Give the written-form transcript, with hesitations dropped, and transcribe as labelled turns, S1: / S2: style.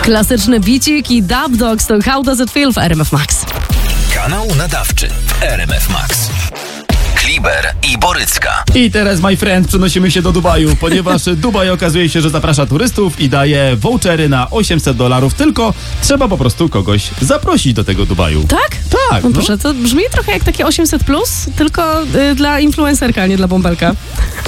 S1: Klasyczny bicik i Dub Dogs to How Does It Feel w RMF Max.
S2: Kanał nadawczy RMF Max. Kliber i Borycka.
S3: I teraz, my friend, przenosimy się do Dubaju, ponieważ Dubaj okazuje się, że zaprasza turystów i daje vouchery na $800, tylko trzeba po prostu kogoś zaprosić do tego Dubaju.
S1: Tak?
S3: Tak.
S1: No proszę, to brzmi trochę jak takie 800+, tylko dla influencerka, nie dla bąbelka.